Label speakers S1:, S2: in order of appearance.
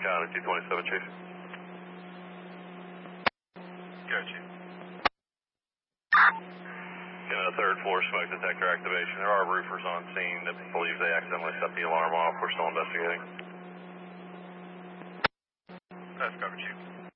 S1: County 227, Chief.
S2: Go, Chief.
S1: In a third floor smoke detector activation. There are roofers on scene that believe they accidentally set the alarm off. We're still investigating.
S2: That's covered, Chief.